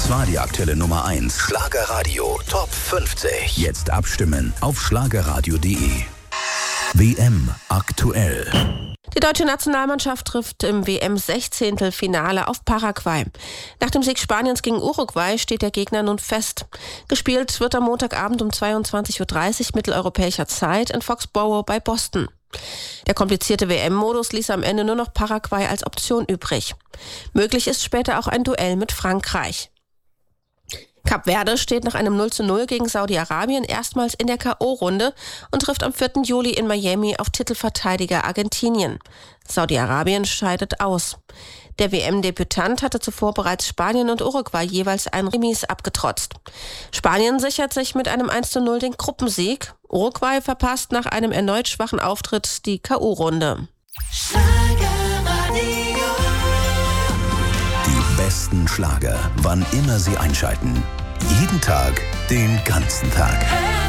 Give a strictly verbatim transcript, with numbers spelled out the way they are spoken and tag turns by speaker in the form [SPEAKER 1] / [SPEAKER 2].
[SPEAKER 1] Das war die aktuelle Nummer eins. Schlagerradio Top fünfzig. Jetzt abstimmen auf schlagerradio punkt de. W M aktuell.
[SPEAKER 2] Die deutsche Nationalmannschaft trifft im W M-Sechzehntelfinale auf Paraguay. Nach dem Sieg Spaniens gegen Uruguay steht der Gegner nun fest. Gespielt wird am Montagabend um zweiundzwanzig Uhr dreißig mitteleuropäischer Zeit in Foxborough bei Boston. Der komplizierte W M-Modus ließ am Ende nur noch Paraguay als Option übrig. Möglich ist später auch ein Duell mit Frankreich. Kap Verde steht nach einem null zu null gegen Saudi-Arabien erstmals in der K O-Runde und trifft am vierten Juli in Miami auf Titelverteidiger Argentinien. Saudi-Arabien scheidet aus. Der W M-Debütant hatte zuvor bereits Spanien und Uruguay jeweils ein Remis abgetrotzt. Spanien sichert sich mit einem eins zu null den Gruppensieg. Uruguay verpasst nach einem erneut schwachen Auftritt die K O-Runde.
[SPEAKER 1] Die besten Schlager, wann immer Sie einschalten. Jeden Tag, den ganzen Tag.